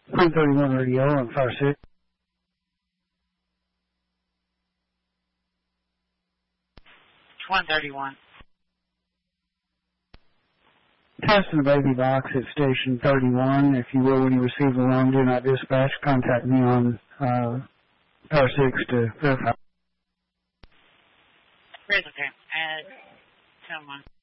131 radio on Fire 6. It's 131. Testing the baby box at station 31. If you will, when you receive the alarm, do not dispatch. Contact me on Fire 6 to verify. Raise okay. Add someone.